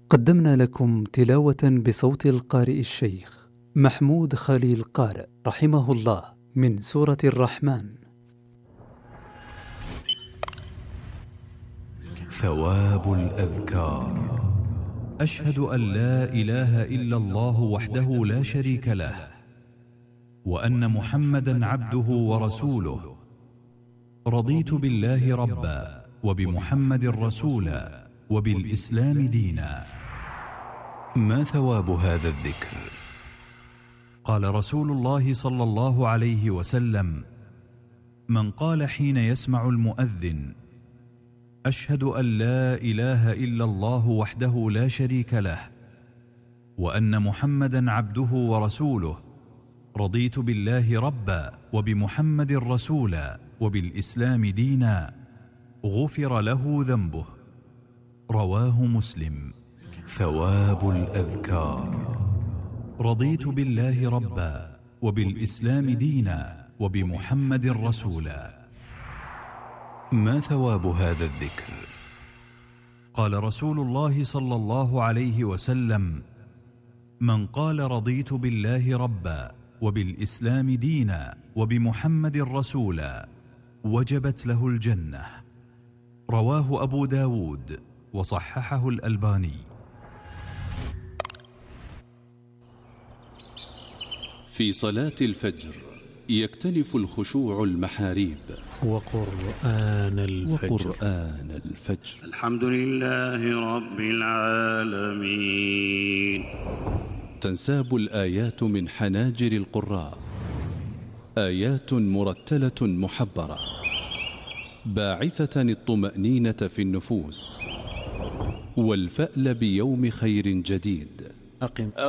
قدمنا لكم تلاوة بصوت القارئ الشيخ محمود خليل قارئ رحمه الله من سورة الرحمن. ثواب الأذكار. أشهد أن لا إله إلا الله وحده لا شريك له، وأن محمدا عبده ورسوله. رضيت بالله ربا، وبمحمد رسولا، وبالإسلام دينا. ما ثواب هذا الذكر؟ قال رسول الله صلى الله عليه وسلم: من قال حين يسمع المؤذن: أشهد أن لا إله إلا الله وحده لا شريك له، وأن محمدا عبده ورسوله، رضيت بالله ربا، وبمحمد رسولا، وبالإسلام دينا، غفر له ذنبه. رواه مسلم. ثواب الأذكار. رضيت بالله ربا، وبالإسلام دينا، وبمحمد رسولا. ما ثواب هذا الذكر؟ قال رسول الله صلى الله عليه وسلم: من قال رضيت بالله ربا، وبالإسلام دينا، وبمحمد رسولا، وجبت له الجنة. رواه أبو داود وصححه الألباني. في صلاة الفجر يكتنف الخشوع المحاريب وقرآن الفجر. الحمد لله رب العالمين. تنساب الآيات من حناجر القراء، آيات مرتلة محبرة، باعثة الطمأنينة في النفوس والفأل بيوم خير جديد.